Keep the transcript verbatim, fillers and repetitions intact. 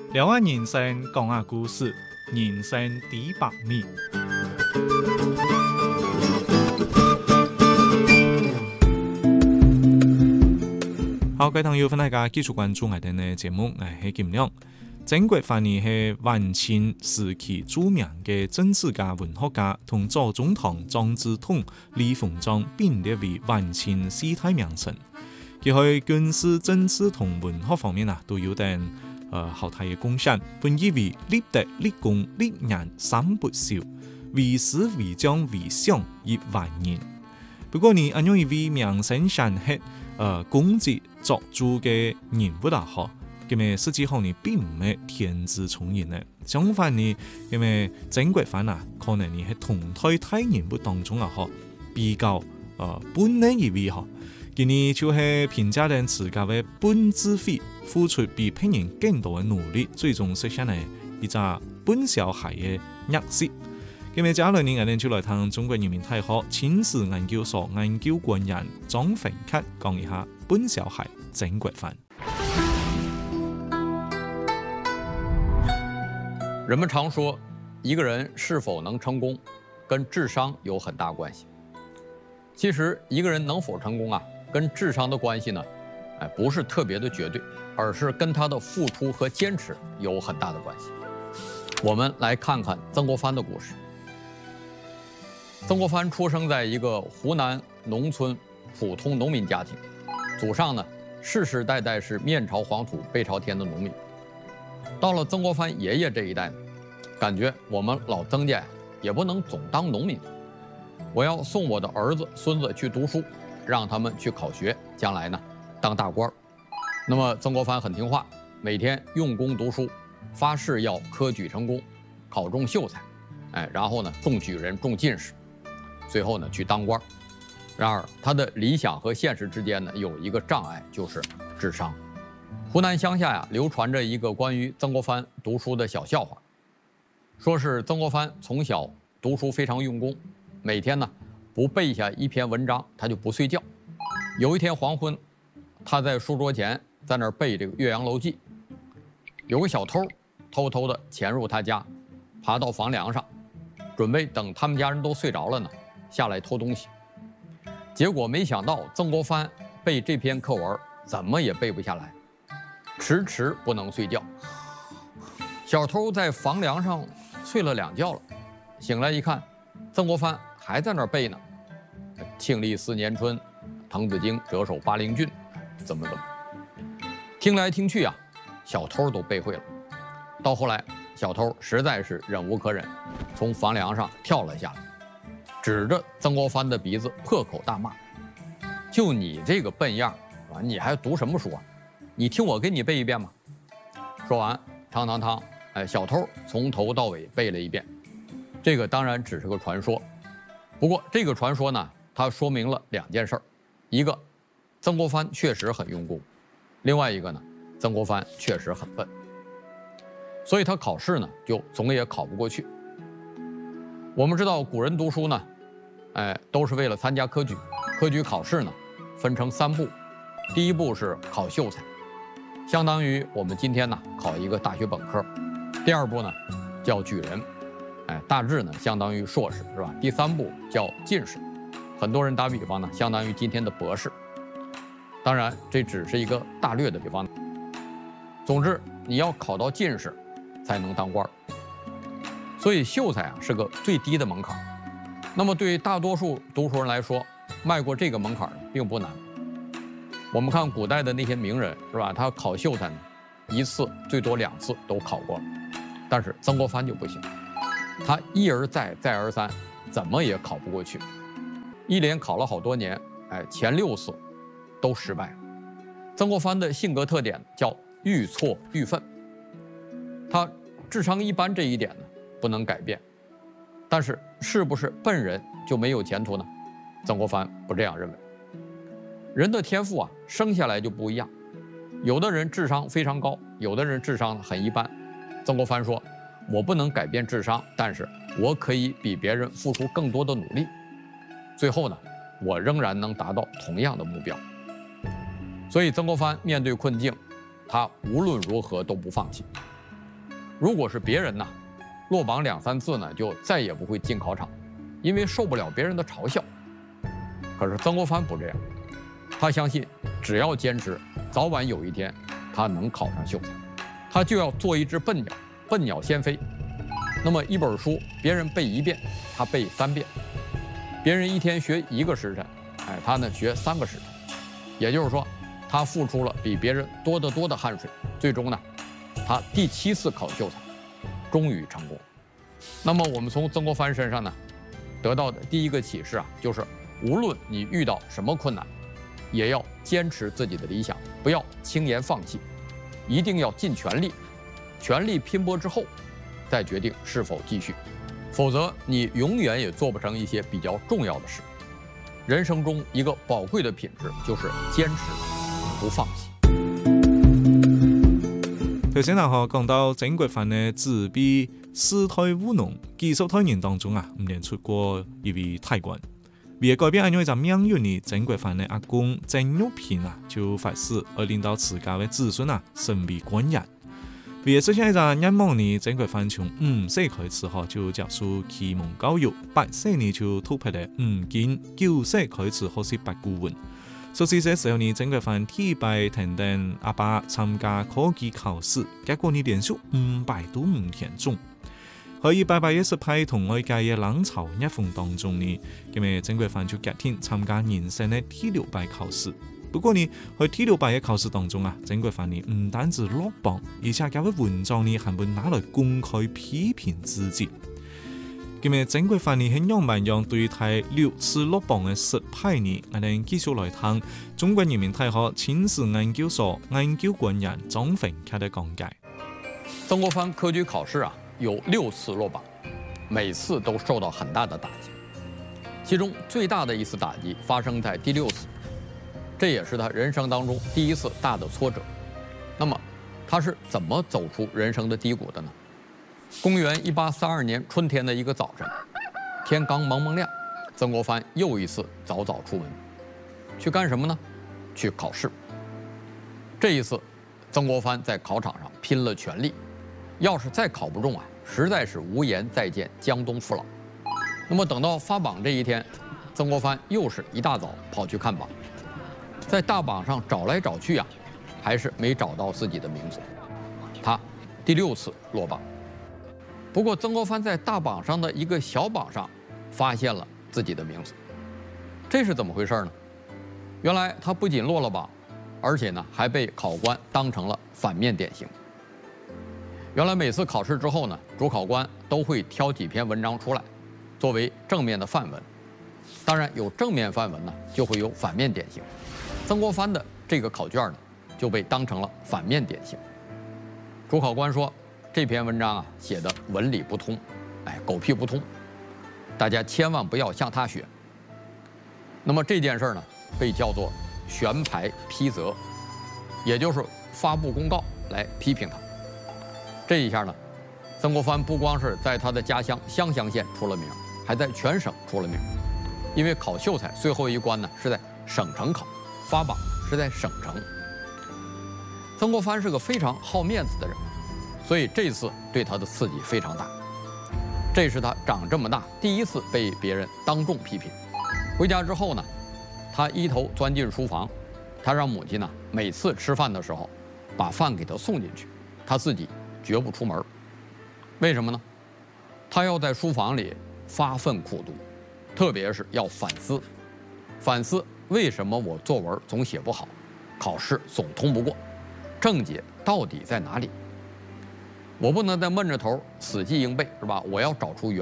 聊下人生，讲下故事，人生第百米。好，各位朋友，大家繼續關注我哋嘅節目，我係金亮。曾國藩呢係晚清時期著名嘅政治家、文學家，同左宗棠、張之洞、李鴻章並列為晚清四大名臣。佢喺軍事、政治同文學方面啊，都有啲誒好大嘅貢獻。本以為立德、立功、立言三不朽，為士、為將、為相以萬人。不過呢，按樣一位名聲顯赫、誒功績卓著嘅人物啊，嗬。咁咪實際上呢並唔係天資聰穎嘅，相反呢，咁咪曾國藩啊，可能呢係同代大人物當中啊，嗬比較誒笨嘅一位嗬。佢呢就係評價人自家嘅笨智慧，付出比別人更多嘅努力，最終實現係一隻笨小孩嘅樣式。咁咪接下來呢，我哋就來聽中國人民大學親子研究所研究官員張奮克講一下笨小孩曾國藩。 人们常说，一个人是否能成功，跟智商有很大关系。其实，一个人能否成功啊，跟智商的关系呢，哎，不是特别的绝对，而是跟他的付出和坚持有很大的关系。我们来看看曾国藩的故事。曾国藩出生在一个湖南农村普通农民家庭，祖上呢世世代代是面朝黄土背朝天的农民。到了曾国藩爷爷这一代呢，感觉我们老曾家也不能总当农民，我要送我的儿子孙子去读书，让他们去考学，将来呢当大官。那么曾国藩很听话，每天用功读书，发誓要科举成功，考中秀才，哎，然后呢中举人、中进士，最后呢去当官。然而他的理想和现实之间呢有一个障碍，就是智商。湖南乡下呀，流传着一个关于曾国藩读书的小笑话，说是曾国藩从小读书非常用功，每天呢不背下一篇文章他就不睡觉。有一天黄昏，他在书桌前在那儿背这个《岳阳楼记》，有个小偷偷偷的潜入他家，爬到房梁上，准备等他们家人都睡着了呢，下来偷东西。结果没想到曾国藩背这篇课文怎么也背不下来，迟迟不能睡觉。小偷在房梁上睡了两觉了，醒来一看，曾国藩还在那儿背呢。庆历四年春，滕子京谪守巴陵郡，怎么怎么。听来听去啊，小偷都背会了。到后来，小偷实在是忍无可忍，从房梁上跳了下来，指着曾国藩的鼻子破口大骂：“就你这个笨样啊，你还读什么书啊？你听我给你背一遍吧。”说完，汤汤汤，哎，小偷从头到尾背了一遍。这个当然只是个传说，不过这个传说呢，它说明了两件事儿：一个，曾国藩确实很用功；另外一个呢，曾国藩确实很笨。所以他考试呢，就总也考不过去。我们知道古人读书呢，哎，都是为了参加科举。科举考试呢，分成三步。第一步是考秀才，相当于我们今天呢考一个大学本科。第二步呢叫举人，哎，大致呢相当于硕士，是吧？第三步叫进士，很多人打比方呢，相当于今天的博士。当然，这只是一个大略的比方。总之，你要考到进士，才能当官。所以秀才啊是个最低的门槛。那么对于大多数读书人来说，迈过这个门槛并不难。我们看古代的那些名人，是吧？他考秀才呢，一次最多两次都考过了。但是曾国藩就不行，他一而再再而三，怎么也考不过去，一连考了好多年，哎，前六次都失败了。曾国藩的性格特点叫愈挫愈奋，他智商一般这一点呢不能改变，但是是不是笨人就没有前途呢？曾国藩不这样认为。人的天赋啊，生下来就不一样，有的人智商非常高，有的人智商很一般。曾国藩说：“我不能改变智商，但是我可以比别人付出更多的努力，最后呢，我仍然能达到同样的目标。”所以曾国藩面对困境，他无论如何都不放弃。 如果是别人呢，落榜两三次呢，就再也不会进考场，因为受不了别人的嘲笑。可是曾国藩不这样，他相信只要坚持，早晚有一天他能考上秀才。他就要做一只笨鸟，笨鸟先飞。那么一本书别人背一遍，他背三遍；别人一天学一个时辰，哎，他呢学三个时辰。也就是说，他付出了比别人多得多的汗水，最终呢，他第七次考秀才，终于成功。那么我们从曾国藩身上呢，得到的第一个启示啊，就是无论你遇到什么困难，也要坚持自己的理想，不要轻言放弃，一定要尽全力，全力拼搏之后，再决定是否继续，否则你永远也做不成一些比较重要的事。人生中一个宝贵的品质就是坚持，不放弃。 頭先啊，講到曾國藩嘅自備世態務農，幾十代人當中啊，唔連出過一位太官。為改變咁樣一個命運呢，曾國藩嘅阿公曾玉平啊，就發誓要令到自家嘅子孫啊，成為官人。為了實現一個願望呢，曾國藩從五歲開始後就接受啟蒙教育，八歲呢就突破了五經，九歲開始學習八股文。十四歲時候呢，曾國藩提拔等等阿爸參加科舉考試，結果呢連續五百多五天中。喺一八八一十派同外界嘅冷嘲熱諷當中呢，咁啊曾國藩就決定參加人生嘅第六拜考試。不過呢，喺第六拜嘅考試當中啊，曾國藩呢唔單止落榜，而且佢嘅文章呢還被拿來公開批評自己。咁啊，曾國藩呢喺樣板樣對待六次落榜嘅失敗呢，我哋繼續來聽中國人民大學清史研究所研究官員張奮佢嘅講解。 曾國藩科舉考試啊，有六次落榜，每次都受到很大的打擊。其中最大的一次打擊發生在第六次。這也是他人生當中第一次大的挫折。那麼，他是怎麼走出人生的低谷的呢？公元一八三二年春天的一個早晨，天剛蒙蒙亮，曾國藩又一次早早出門，去幹什麼呢？去考試。這一次，曾國藩在考場上拼了全力，要是再考不中啊，實在是無顏再見江東父老。那麼等到發榜這一天，曾國藩又是一大早跑去看榜。在大榜上找來找去啊，還是沒找到自己的名字，他第六次落榜。不過曾國藩在大榜上的一個小榜上，發現了自己的名字，這是怎麼回事呢？原來他不僅落了榜，而且呢還被考官當成了反面典型。原來每次考試之後呢，主考官都會挑幾篇文章出來，作為正面的範文。當然有正面範文呢，就會有反面典型。曾國藩的這個考卷呢，就被當成了反面典型。主考官說，這篇文章啊寫的文理不通，哎，狗屁不通，大家千萬不要向他學。那麼這件事呢，被叫做懸牌批責，也就是發布公告來批評他。這一下呢，曾國藩不光是在他的家鄉湘鄉縣出了名，還在全省出了名。因為考秀才最後一關呢是在省城考，發榜是在省城。曾國藩是個非常好面子的人，所以這次對他的刺激非常大。這是他長這麼大第一次被別人當眾批評。回家之後呢，他一頭鑽進書房，他讓母親呢每次吃飯的時候把飯給他送進去，他自己絕不出門。為什麼呢？他要在書房裡發奮苦讀，特別是要反思，反思為什麼我作文總寫不好，考試總通不過，症結到底在哪裡？我不能再悶着頭死記硬背，是吧？我要找出原